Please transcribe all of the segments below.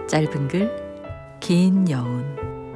짧은 글, 긴 여운.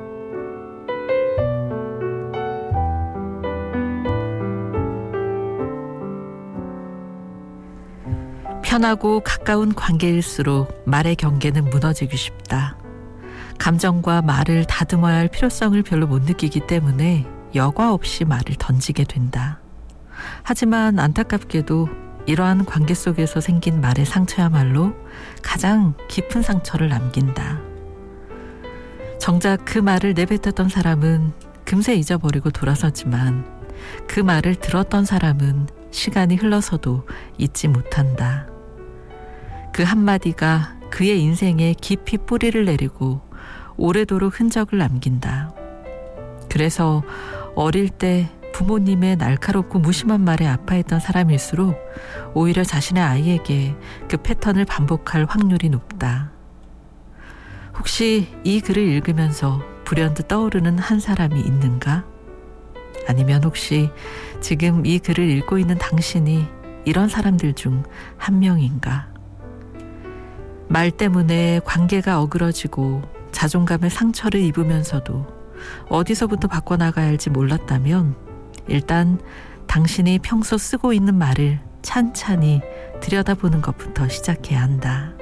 편하고 가까운 관계일수록 말의 경계는 무너지기 쉽다. 감정과 말을 다듬어야 할 필요성을 별로 못 느끼기 때문에 여과 없이 말을 던지게 된다. 하지만 안타깝게도 이러한 관계 속에서 생긴 말의 상처야말로 가장 깊은 상처를 남긴다. 정작 그 말을 내뱉었던 사람은 금세 잊어버리고 돌아서지만 그 말을 들었던 사람은 시간이 흘러서도 잊지 못한다. 그 한마디가 그의 인생에 깊이 뿌리를 내리고 오래도록 흔적을 남긴다. 그래서 어릴 때 부모님의 날카롭고 무심한 말에 아파했던 사람일수록 오히려 자신의 아이에게 그 패턴을 반복할 확률이 높다. 혹시 이 글을 읽으면서 불현듯 떠오르는 한 사람이 있는가? 아니면 혹시 지금 이 글을 읽고 있는 당신이 이런 사람들 중 한 명인가? 말 때문에 관계가 어그러지고 자존감의 상처를 입으면서도 어디서부터 바꿔나가야 할지 몰랐다면 일단 당신이 평소 쓰고 있는 말을 찬찬히 들여다보는 것부터 시작해야 한다.